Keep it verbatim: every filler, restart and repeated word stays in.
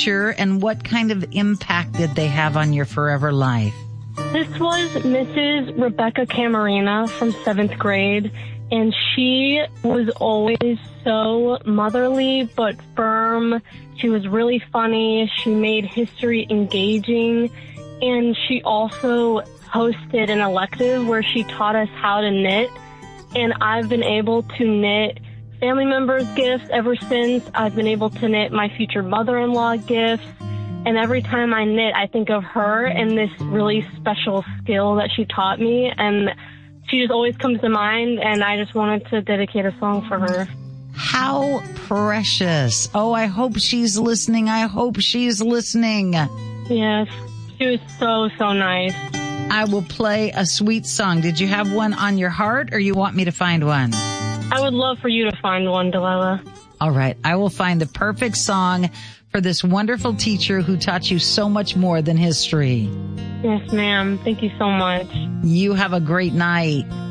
teacher, and what kind of impact did they have on your forever life? This was Missus Rebecca Camarena from seventh grade, and she was always so motherly but firm. She was really funny. She made history engaging, and she also hosted an elective where she taught us how to knit, and I've been able to knit family members' gifts ever since. I've been able to knit my future mother-in-law gifts, and every time I knit, I think of her and this really special skill that she taught me, and she just always comes to mind, and I just wanted to dedicate a song for her. How precious. Oh, I hope she's listening. I hope she's listening. Yes, she was so, so nice. I will play a sweet song. Did you have one on your heart, or you want me to find one? I would love for you to find one, Delilah. All right. I will find the perfect song for this wonderful teacher who taught you so much more than history. Yes, ma'am. Thank you so much. You have a great night.